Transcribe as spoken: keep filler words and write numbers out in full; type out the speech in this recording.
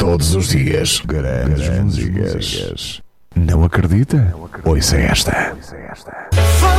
Todos os dias, grandes, grandes músicas. músicas. Não acredita? Ouça esta.